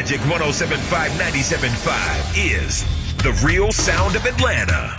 Magic 107.5, 97.5 is the real sound of Atlanta.